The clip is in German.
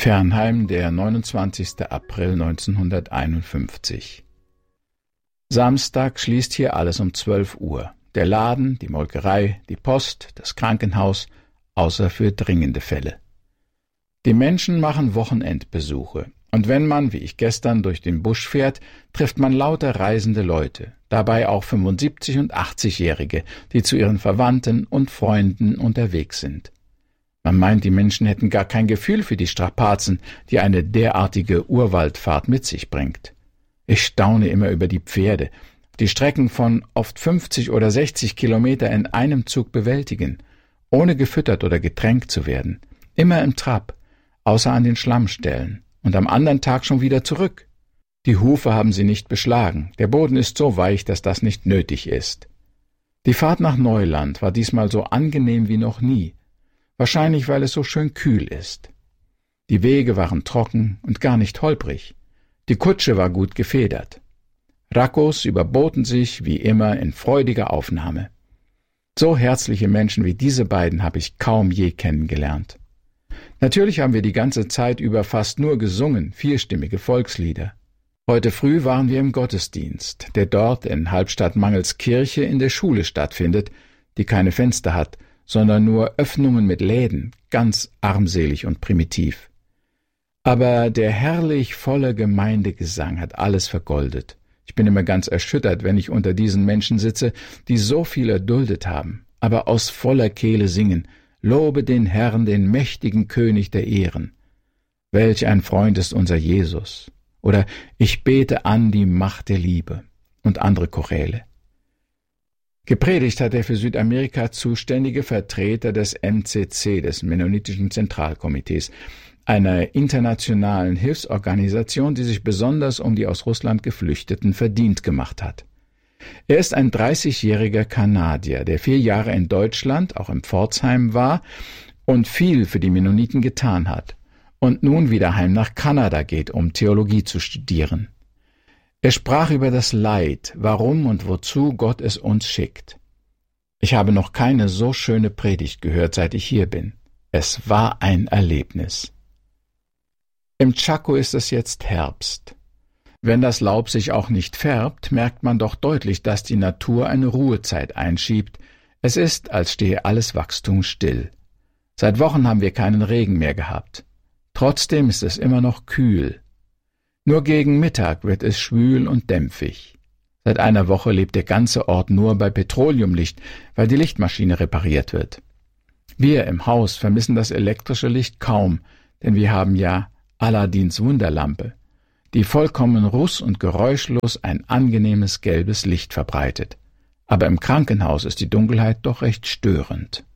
Fernheim, der 29. April 1951. Samstag schließt hier alles um 12 Uhr. Der Laden, die Molkerei, die Post, das Krankenhaus, außer für dringende Fälle. Die Menschen machen Wochenendbesuche. Und wenn man, wie ich gestern, durch den Busch fährt, trifft man lauter reisende Leute, dabei auch 75- und 80-Jährige, die zu ihren Verwandten und Freunden unterwegs sind. Man meint, die Menschen hätten gar kein Gefühl für die Strapazen, die eine derartige Urwaldfahrt mit sich bringt. Ich staune immer über die Pferde, die Strecken von oft 50 oder 60 Kilometer in einem Zug bewältigen, ohne gefüttert oder getränkt zu werden, immer im Trab, außer an den Schlammstellen, und am anderen Tag schon wieder zurück. Die Hufe haben sie nicht beschlagen, der Boden ist so weich, dass das nicht nötig ist. Die Fahrt nach Neuland war diesmal so angenehm wie noch nie, wahrscheinlich weil es so schön kühl ist. Die Wege waren trocken und gar nicht holprig. Die Kutsche war gut gefedert. Raccos überboten sich, wie immer, in freudiger Aufnahme. So herzliche Menschen wie diese beiden habe ich kaum je kennengelernt. Natürlich haben wir die ganze Zeit über fast nur gesungen, vierstimmige Volkslieder. Heute früh waren wir im Gottesdienst, der dort in Halbstadt-Mangels-Kirche in der Schule stattfindet, die keine Fenster hat, sondern nur Öffnungen mit Läden, ganz armselig und primitiv. Aber der herrlich volle Gemeindegesang hat alles vergoldet. Ich bin immer ganz erschüttert, wenn ich unter diesen Menschen sitze, die so viel erduldet haben, aber aus voller Kehle singen: Lobe den Herrn, den mächtigen König der Ehren. Welch ein Freund ist unser Jesus. Oder Ich bete an die Macht der Liebe und andere Choräle. Gepredigt hat der für Südamerika zuständige Vertreter des MCC, des Mennonitischen Zentralkomitees, einer internationalen Hilfsorganisation, die sich besonders um die aus Russland Geflüchteten verdient gemacht hat. Er ist ein 30-jähriger Kanadier, der 4 Jahre in Deutschland, auch in Pforzheim war und viel für die Mennoniten getan hat und nun wieder heim nach Kanada geht, um Theologie zu studieren. Er sprach über das Leid, warum und wozu Gott es uns schickt. Ich habe noch keine so schöne Predigt gehört, seit ich hier bin. Es war ein Erlebnis. Im Chaco ist es jetzt Herbst. Wenn das Laub sich auch nicht färbt, merkt man doch deutlich, dass die Natur eine Ruhezeit einschiebt. Es ist, als stehe alles Wachstum still. Seit Wochen haben wir keinen Regen mehr gehabt. Trotzdem ist es immer noch kühl. Nur gegen Mittag wird es schwül und dämpfig. Seit einer Woche lebt der ganze Ort nur bei Petroleumlicht, weil die Lichtmaschine repariert wird. Wir im Haus vermissen das elektrische Licht kaum, denn wir haben ja Aladins Wunderlampe, die vollkommen ruß- und geräuschlos ein angenehmes gelbes Licht verbreitet. Aber im Krankenhaus ist die Dunkelheit doch recht störend.